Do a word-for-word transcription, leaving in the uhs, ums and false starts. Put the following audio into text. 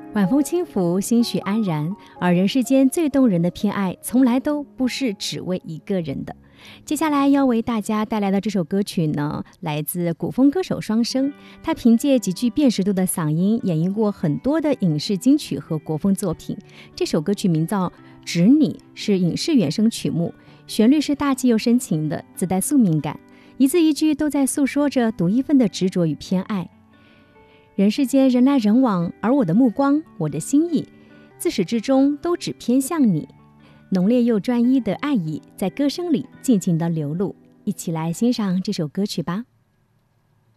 晚风轻拂，心绪安然。而人世间最动人的偏爱，从来都不是只为一个人的。接下来要为大家带来的这首歌曲呢，来自古风歌手双笙，他凭借极具辨识度的嗓音，演绎过很多的影视金曲和国风作品。这首歌曲名叫《只你》，是影视原声曲目，旋律是大气又深情的，自带宿命感，一字一句都在诉说着独一份的执着与偏爱。人世间人来人往，而我的目光，我的心意，自始至终都只偏向你。浓烈又专一的爱意在歌声里尽情地流露，一起来欣赏这首歌曲吧。